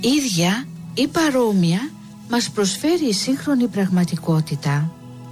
Ίδια ή παρόμοια μας προσφέρει η σύγχρονη πραγματικότητα.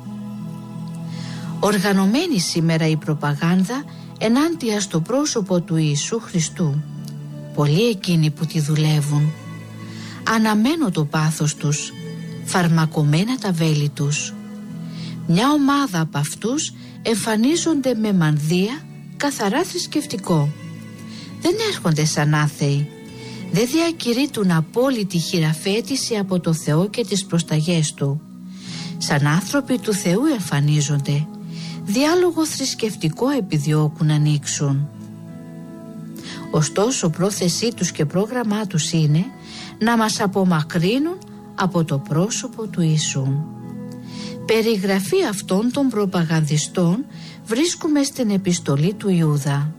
Οργανωμένη σήμερα η προπαγάνδα ενάντια στο πρόσωπο του Ιησού Χριστού. Πολλοί εκείνοι που τη δουλεύουν. Αναμένω το πάθος τους, φαρμακωμένα τα βέλη τους. Μια ομάδα από αυτούς εμφανίζονται με μανδύα καθαρά θρησκευτικό. Δεν έρχονται σαν άθεοι. Δεν διακηρύττουν απόλυτη χειραφέτηση από το Θεό και τις προσταγές Του. Σαν άνθρωποι του Θεού εμφανίζονται. Διάλογο θρησκευτικό επιδιώκουν να ανοίξουν. Ωστόσο πρόθεσή τους και πρόγραμμά τους είναι να μας απομακρύνουν από το πρόσωπο του Ιησού. Περιγραφή αυτών των προπαγανδιστών βρίσκουμε στην επιστολή του Ιούδα.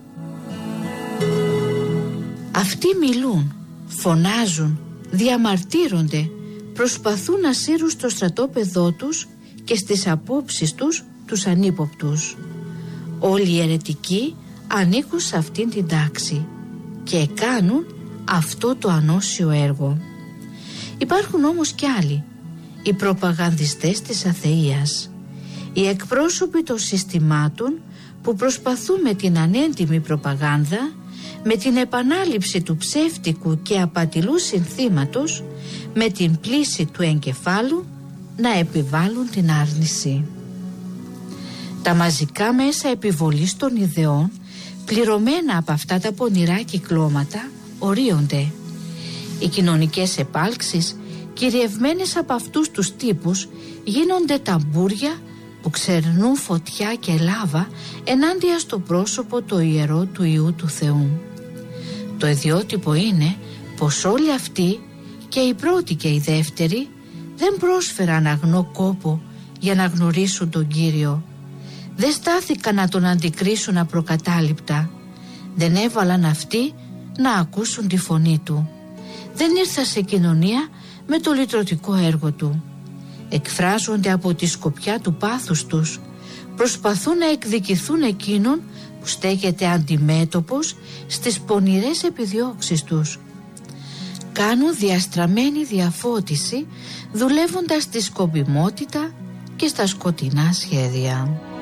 Αυτοί μιλούν, φωνάζουν, διαμαρτύρονται, προσπαθούν να σύρουν στο στρατόπεδό τους και στις απόψεις τους ανύποπτους. Όλοι οι αιρετικοί ανήκουν σε αυτήν την τάξη και κάνουν αυτό το ανώσιο έργο. Υπάρχουν όμως κι άλλοι, οι προπαγανδιστές της αθείας, οι εκπρόσωποι των συστημάτων που προσπαθούν με την ανέντιμη προπαγάνδα, με την επανάληψη του ψεύτικου και απατηλού συνθήματος, με την πλύση του εγκεφάλου να επιβάλλουν την άρνηση. Τα μαζικά μέσα επιβολής των ιδεών, πληρωμένα από αυτά τα πονηρά κυκλώματα, ορίονται. Οι κοινωνικές επάλξεις, κυριευμένες από αυτούς τους τύπους, γίνονται ταμπούρια που ξερνούν φωτιά και λάβα ενάντια στο πρόσωπο το ιερό του Υιού του Θεού. Το ιδιότυπο είναι πως όλοι αυτοί, και οι πρώτοι και οι δεύτεροι, δεν πρόσφεραν αγνό κόπο για να γνωρίσουν τον Κύριο. Δεν στάθηκαν να τον αντικρίσουν απροκατάληπτα. Δεν έβαλαν αυτοί να ακούσουν τη φωνή του. Δεν ήρθαν σε κοινωνία με το λυτρωτικό έργο του. Εκφράζονται από τη σκοπιά του πάθους τους. Προσπαθούν να εκδικηθούν εκείνον που στέκεται αντιμέτωπος στις πονηρές επιδιώξεις τους. Κάνουν διαστραμμένη διαφώτιση, δουλεύοντας στη σκοπιμότητα και στα σκοτεινά σχέδια.